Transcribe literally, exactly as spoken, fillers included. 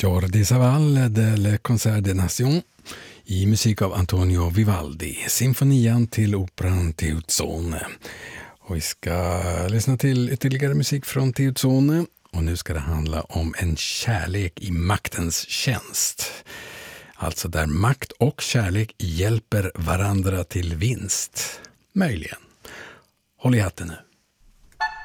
Jordi Savall del Concert des Nations i musik av Antonio Vivaldi, symfonian till operan Teuzone. Och vi ska lyssna till ytterligare musik från Teuzone, och nu ska det handla om en kärlek i maktens tjänst. Alltså där makt och kärlek hjälper varandra till vinst. Möjligen. Håll i hatten nu.